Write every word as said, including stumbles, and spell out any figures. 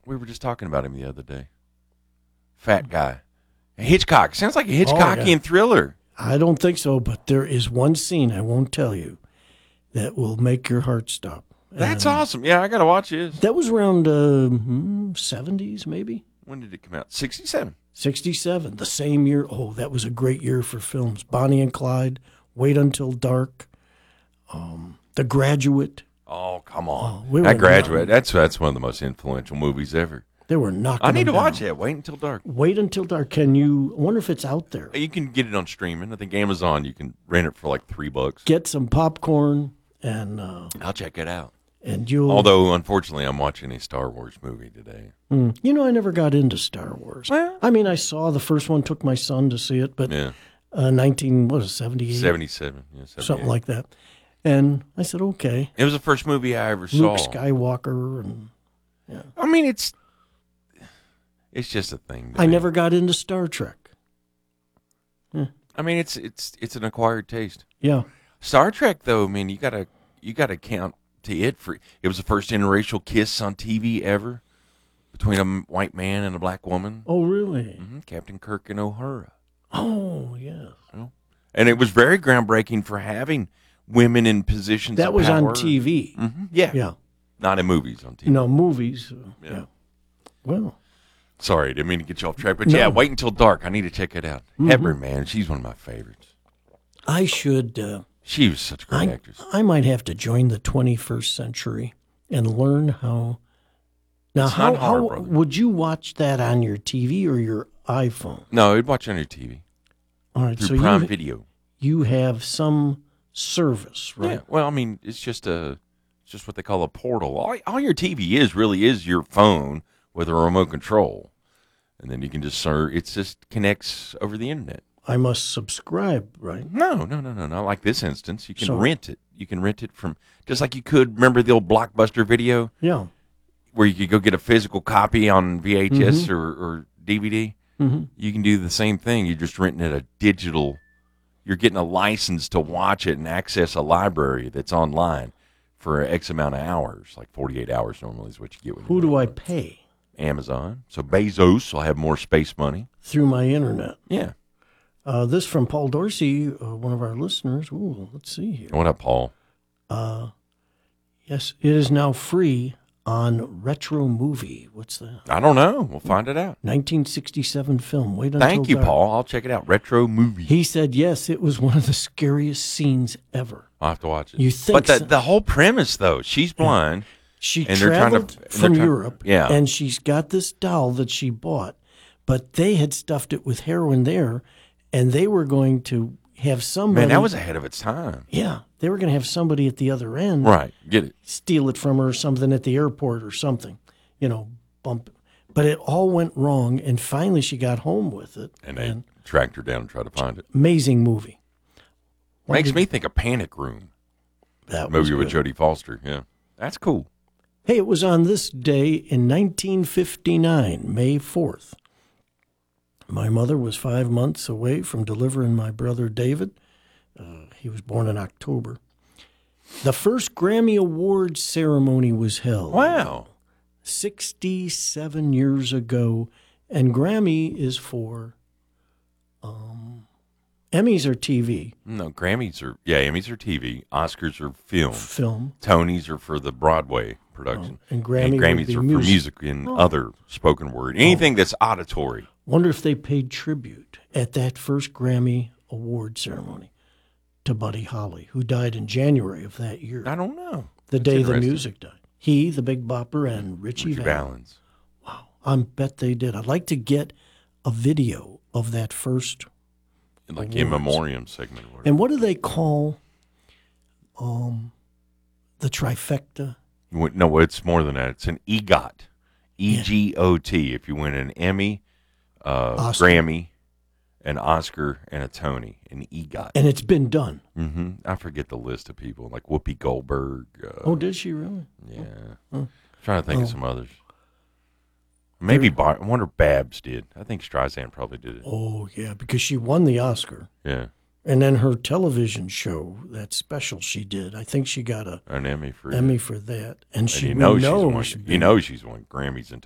We were just talking about him the other day. Fat guy. Hitchcock. Sounds like a Hitchcockian oh, yeah. thriller. I don't think so, but there is one scene I won't tell you that will make your heart stop. That's and awesome. Yeah, I got to watch this. That was around uh, hmm, seventies, maybe? When did it come out? sixty-seven. sixty-seven, the same year. Oh, that was a great year for films. Bonnie and Clyde, Wait Until Dark, um, The Graduate. Oh, come on. Oh, we that were Graduate, that's that's one of the most influential movies ever. They were knocking I need to them watch down. that. Wait Until Dark. Wait Until Dark. Can you, I wonder if it's out there. You can get it on streaming. I think Amazon, you can rent it for like three bucks. Get some popcorn and uh, I'll check it out. and you'll. Although, unfortunately, I'm watching a Star Wars movie today. Mm, you know, I never got into Star Wars. Well, I mean, I saw the first one, took my son to see it, but yeah. uh, nineteen, what is it, seventy-eight? seventy-seven. Yeah, Something like that. And I said, okay. It was the first movie I ever saw. Luke Skywalker and yeah. I mean, it's it's just a thing. I me. never got into Star Trek. Yeah. I mean, it's it's it's an acquired taste. Yeah. Star Trek, though, I mean, you gotta you gotta count to it for. It was the first interracial kiss on T V ever between a white man and a black woman. Oh, really? Mm-hmm. Captain Kirk and O'Hara. Oh, yes. You know? And it was very groundbreaking for having women in positions. That of was power. on T V. Mm-hmm. Yeah, Yeah. not in movies on T V. No, movies. uh, Yeah. yeah. Well, Sorry, didn't mean to get you off track, but No. yeah, Wait Until Dark. I need to check it out. Mhm. Hepburn, man, she's one of my favorites. I should. Uh, She was such a great I, actress. I might have to join the twenty-first century and learn how. Now, It's how, not hard, how brother. would you watch that on your T V or your iPhone? No, I'd watch it on your T V All right, through so Prime you Video. you have some service, right? Yeah, well, I mean, it's just a, it's just what they call a portal. All, all your T V is really is your phone with a remote control, and then you can just serve. It just connects over the internet. I must subscribe, right? No, no, no, no, not like this instance. You can So- rent it. You can rent it from just like you could. Remember the old Blockbuster video Yeah. where you could go get a physical copy on V H S Mhm. or, or D V D. Mm-hmm. You can do the same thing. You're just renting it a digital. You're getting a license to watch it and access a library that's online for X amount of hours, like forty-eight hours normally is what you get with Who it. do I pay? Amazon. So Bezos will have more space money. Through my internet. Yeah. Uh, this from Paul Dorsey, uh, one of our listeners. Ooh, let's see here. What up, Paul? Uh, yes, it is now free on Retro Movie. What's that? I don't know. We'll find it out. nineteen sixty-seven film. Wait until Thank you, dark. Paul. I'll check it out. Retro movie. He said, yes, it was one of the scariest scenes ever. I'll have to watch it. You think But the, so? the whole premise, though, she's blind. She And they're trying to- traveled and they're from trying- Europe, yeah. and she's got this doll that she bought, but they had stuffed it with heroin there, and they were going to have somebody. Man, that was ahead of its time. yeah, they were going to have somebody at the other end Right. Get it. steal it from her or something at the airport or something, you know, bump. But it all went wrong, and finally she got home with it. And they tracked her down and tried to find it. Amazing movie. Why Makes did- me think of Panic Room. That was Movie with good. Jodie Foster. Yeah. That's cool. Hey, it was on this day in nineteen fifty-nine, May fourth. My mother was five months away from delivering my brother David. Uh, he was born in October. The first Grammy Awards ceremony was held. Wow. sixty-seven years ago. And Grammy is for, um, Emmys are T V, No, Grammys are, yeah, Emmys are T V. Oscars are film. film, Tonys are for the Broadway production. and Grammy would Grammys be are music. for music and other spoken word. Anything that's auditory. Wonder if they paid tribute at that first Grammy Award ceremony to Buddy Holly, who died in January of that year, I don't know. the That's day the interesting. music died. He, the Big Bopper, and Richie, Richie Valens. Valens. I bet they did. I'd like to get a video of that first. Like in Awards. memoriam segment. Or whatever. And what do they call um, the trifecta? Wait, No, it's more than that. It's an EGOT. E G O T. If you win an Emmy, uh, Oscar. Grammy, an Oscar, and a Tony, an EGOT. And it's been done. hmm I forget the list of people, like Whoopi Goldberg. Uh, Oh, did she really? yeah. Oh. I'm trying to think Oh. of some others. Maybe, Bar- I wonder if Babs did. I think Streisand probably did it. Oh, yeah, because she won the Oscar. Yeah. And then her television show, that special she did, I think she got a An Emmy for Emmy for that. And And she you know, we she's know won. she's You been- know she's won Grammys and